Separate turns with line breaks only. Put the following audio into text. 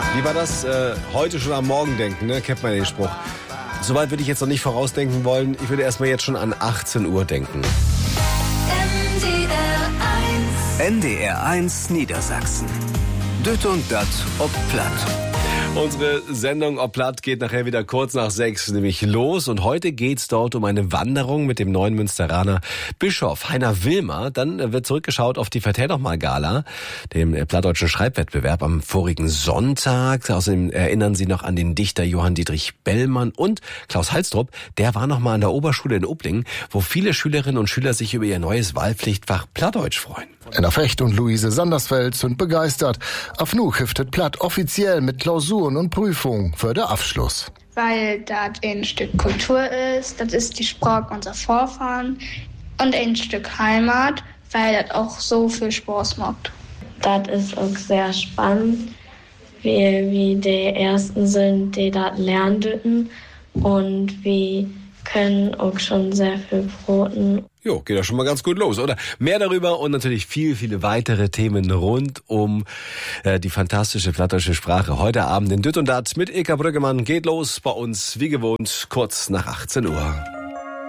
Wie war das? Heute schon am Morgen denken, ne? Kennt man den Spruch. Soweit würde ich jetzt noch nicht vorausdenken wollen. Ich würde erstmal jetzt schon an 18 Uhr denken.
NDR 1 Niedersachsen. Düt und dat ob platt.
Unsere Sendung Ob platt geht nachher wieder kurz nach 6 nämlich los. Und heute geht's dort um eine Wanderung mit dem neuen Münsteraner Bischof Heiner Wilmer. Dann wird zurückgeschaut auf die Vertell doch mal Gala, dem plattdeutschen Schreibwettbewerb am vorigen Sonntag. Außerdem erinnern Sie noch an den Dichter Johann Dietrich Bellmann und Klaus Halstrup. Der war noch mal an der Oberschule in Ubling, wo viele Schülerinnen und Schüler sich über ihr neues Wahlpflichtfach Plattdeutsch freuen.
Enna Fecht und Luise Sandersfeld sind begeistert. Afnu hiftet Platt offiziell mit Klausuren und Prüfungen für den Abschluss.
Weil das ein Stück Kultur ist, das ist die Sprache unserer Vorfahren und ein Stück Heimat, weil das auch so viel Spaß macht.
Das ist auch sehr spannend, wie die Ersten sind, die das lernen dürfen und wir können auch schon sehr viel broten.
Jo, geht ja schon mal ganz gut los, oder? Mehr darüber und natürlich viele weitere Themen rund um die fantastische plattdeutsche Sprache. Heute Abend in Düt und Dat mit Ilka Brüggemann geht los bei uns, wie gewohnt, kurz nach 18 Uhr.